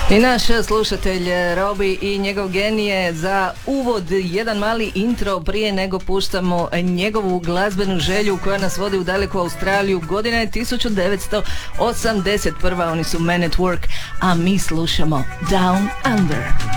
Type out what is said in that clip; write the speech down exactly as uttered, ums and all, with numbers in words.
I naš slušatelj Robi i njegov genije za uvod jedan mali intro prije nego puštamo njegovu glazbenu želju koja nas vodi u daleku Australiju. Godina je tisuću devetsto osamdeset prva. Oni su Men at Work, a mi slušamo Down Under.